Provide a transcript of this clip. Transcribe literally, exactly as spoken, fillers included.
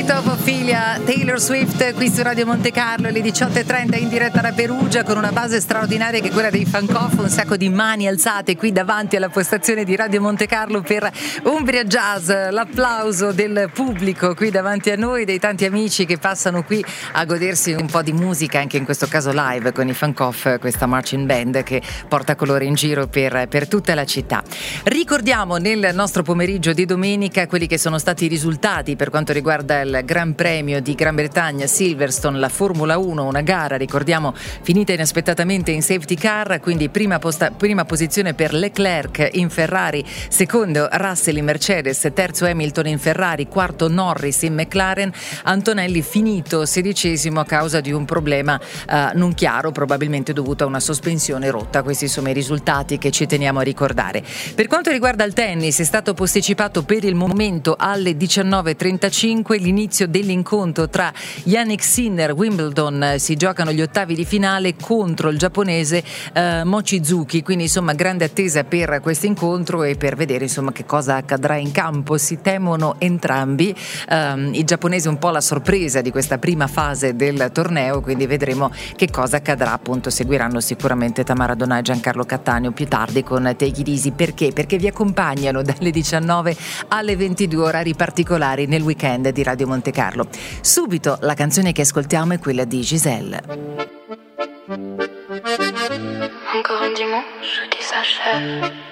State of Ophelia, Taylor Swift qui su Radio Monte Carlo alle diciotto e trenta in diretta da Perugia con una base straordinaria che è quella dei Funkoff, un sacco di mani alzate qui davanti alla postazione di Radio Monte Carlo per Umbria Jazz, l'applauso del pubblico qui davanti a noi, dei tanti amici che passano qui a godersi un po' di musica, anche in questo caso live con i Funkoff, questa marching band che porta colore in giro per, per tutta la città. Ricordiamo nel nostro pomeriggio di domenica quelli che sono stati i risultati per quanto riguarda il Gran Premio di Gran Bretagna Silverstone, la Formula uno, una gara, ricordiamo, finita inaspettatamente in safety car, quindi prima, posta, prima posizione per Leclerc in Ferrari, secondo Russell in Mercedes, terzo Hamilton in Ferrari, quarto Norris in McLaren, Antonelli finito sedicesimo a causa di un problema eh, non chiaro, probabilmente dovuto a una sospensione rotta. Questi sono i risultati che ci teniamo a ricordare. Per quanto riguarda il tennis, è stato posticipato per il momento alle diciannove e trentacinque l'inizio dell'incontro tra Jannik Sinner, Wimbledon, si giocano gli ottavi di finale contro il giapponese eh, Mochizuki, quindi insomma grande attesa per questo incontro e per vedere insomma che cosa accadrà in campo. Si temono entrambi, um, il giapponese un po' la sorpresa di questa prima fase del torneo, quindi vedremo che cosa accadrà. Appunto seguiranno sicuramente Tamara Donà e Giancarlo Cattaneo più tardi con Take It Easy. Perché? Perché vi accompagnano dalle diciannove alle ventidue, orari particolari nel weekend di Radio Monte Carlo. Subito la canzone che ascoltiamo è quella di Giselle. Encore un dimanche, tout s'achève.